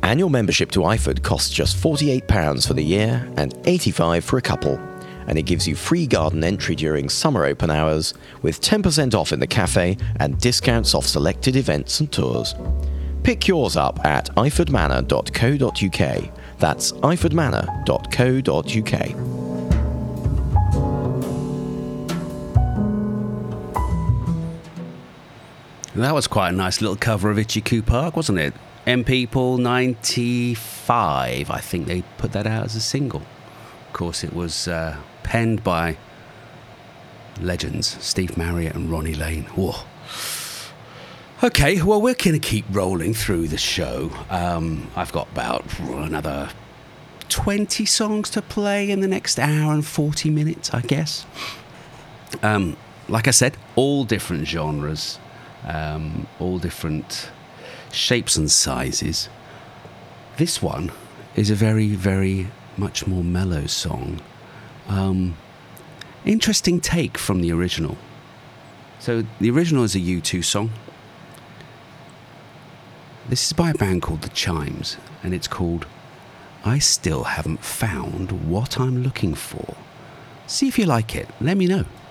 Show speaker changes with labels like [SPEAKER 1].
[SPEAKER 1] Annual membership to IFOD costs just £48 for the year and £85 for a couple, and it gives you free garden entry during summer open hours with 10% off in the cafe and discounts off selected events and tours. Pick yours up at ifordmanor.co.uk. That's ifordmanor.co.uk.
[SPEAKER 2] That was quite a nice little cover of Itchy Coo Park, wasn't it? M People 95, I think they put that out as a single. Of course, it was penned by legends Steve Marriott and Ronnie Lane. Whoa. Okay, well, we're going to keep rolling through the show. I've got about another 20 songs to play in the next hour and 40 minutes, I guess. Like I said, all different genres, all different shapes and sizes. This one is a very, very much more mellow song. Interesting take from the original. So the original is a U2 song. This is by a band called The Chimes, and it's called I Still Haven't Found What I'm Looking For. See if you like it. Let me know.